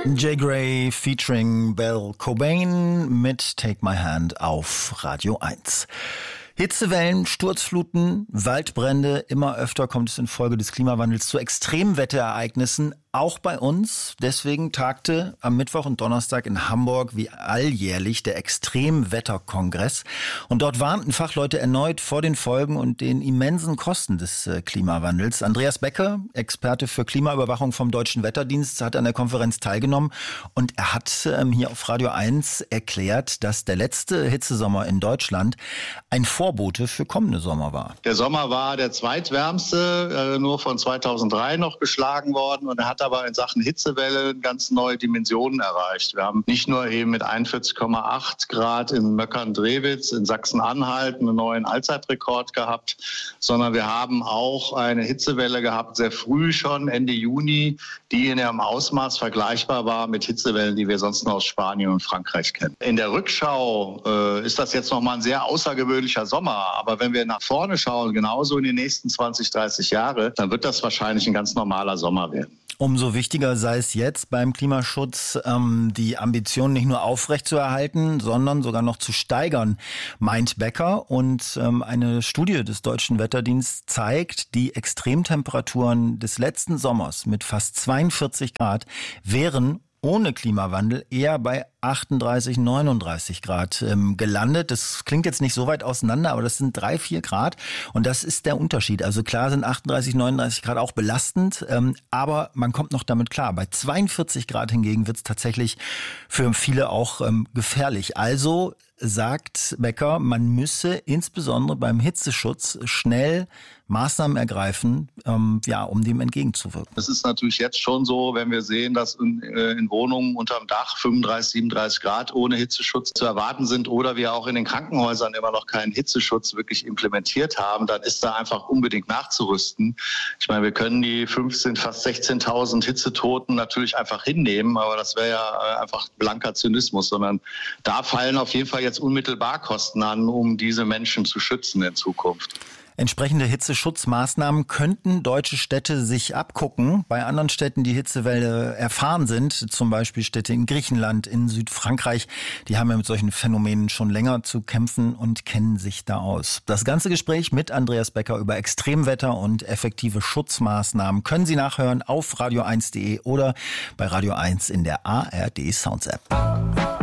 Jay Gray featuring Belle Cobain mit Take My Hand auf Radio 1. Hitzewellen, Sturzfluten, Waldbrände, immer öfter kommt es infolge des Klimawandels zu Extremwetterereignissen, auch bei uns. Deswegen tagte am Mittwoch und Donnerstag in Hamburg wie alljährlich der Extremwetterkongress. Und dort warnten Fachleute erneut vor den Folgen und den immensen Kosten des Klimawandels. Andreas Becker, Experte für Klimaüberwachung vom Deutschen Wetterdienst, hat an der Konferenz teilgenommen. Und er hat hier auf Radio 1 erklärt, dass der letzte Hitzesommer in Deutschland ein Vorbote für kommende Sommer war. Der Sommer war der zweitwärmste, nur von 2003 noch geschlagen worden. Und er hat aber in Sachen Hitzewelle ganz neue Dimensionen erreicht. Wir haben nicht nur eben mit 41,8 Grad in Möckern-Drewitz in Sachsen-Anhalt einen neuen Allzeitrekord gehabt, sondern wir haben auch eine Hitzewelle gehabt, sehr früh schon, Ende Juni, die in ihrem Ausmaß vergleichbar war mit Hitzewellen, die wir sonst nur aus Spanien und Frankreich kennen. In der Rückschau ist das jetzt nochmal ein sehr außergewöhnlicher Sommer. Aber wenn wir nach vorne schauen, genauso in die nächsten 20, 30 Jahre, dann wird das wahrscheinlich ein ganz normaler Sommer werden. Umso wichtiger sei es jetzt beim Klimaschutz, die Ambitionen nicht nur aufrechtzuerhalten, sondern sogar noch zu steigern, meint Becker. Und eine Studie des Deutschen Wetterdienstes zeigt, die Extremtemperaturen des letzten Sommers mit fast 42 Grad wären ohne Klimawandel eher bei 38, 39 Grad gelandet. Das klingt jetzt nicht so weit auseinander, aber das sind 3, 4 Grad. Und das ist der Unterschied. Also klar sind 38, 39 Grad auch belastend, aber man kommt noch damit klar. Bei 42 Grad hingegen wird es tatsächlich für viele auch gefährlich. Also sagt Becker, man müsse insbesondere beim Hitzeschutz schnell Maßnahmen ergreifen, um dem entgegenzuwirken. Es ist natürlich jetzt schon so, wenn wir sehen, dass in Wohnungen unterm Dach 35, 37 Grad ohne Hitzeschutz zu erwarten sind oder wir auch in den Krankenhäusern immer noch keinen Hitzeschutz wirklich implementiert haben, dann ist da einfach unbedingt nachzurüsten. Ich meine, wir können die 15, fast 16.000 Hitzetoten natürlich einfach hinnehmen, aber das wäre ja einfach blanker Zynismus, sondern da fallen auf jeden Fall jetzt unmittelbar Kosten an, um diese Menschen zu schützen in Zukunft. Entsprechende Hitzeschutzmaßnahmen könnten deutsche Städte sich abgucken. Bei anderen Städten, die Hitzewelle erfahren sind, zum Beispiel Städte in Griechenland, in Südfrankreich, die haben ja mit solchen Phänomenen schon länger zu kämpfen und kennen sich da aus. Das ganze Gespräch mit Andreas Becker über Extremwetter und effektive Schutzmaßnahmen können Sie nachhören auf radio1.de oder bei Radio 1 in der ARD Sounds App.